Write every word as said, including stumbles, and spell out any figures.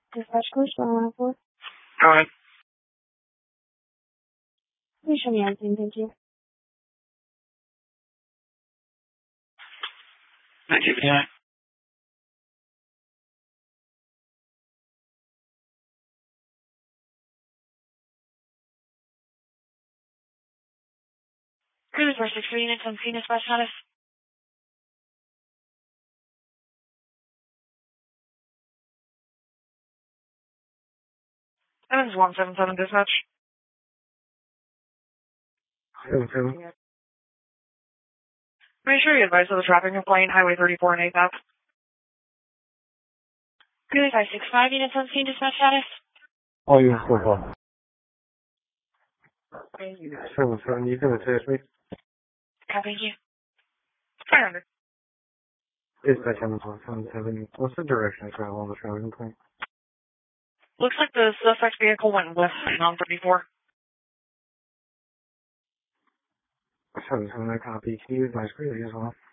Dispatch coach, one four. Go ahead. Please show me everything, thank you. Thank you, yeah. Cruise four six three units on scene, dispatch status. Evans one seven seven dispatch. Seven seven. Make sure you advise of the traffic complaint, Highway thirty-four and eighth Ave. Cruise five six five units on scene, dispatch status. All units so far. Thank you. Seven seven, you can assist me. Copy you. five hundred. Dispatch Evans one seven seven. What's the direction of travel on the traffic complaint? Looks like the suspect vehicle went west on thirty-four. Seven seven, I copy. Can you advise Greeley as well?